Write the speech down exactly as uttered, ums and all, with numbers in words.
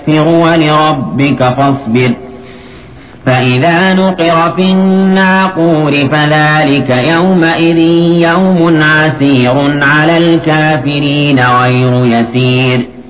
ولربك فاصبر فإذا نقر في الناقور فذلك يومئذ يوم عسير على الكافرين غير يسير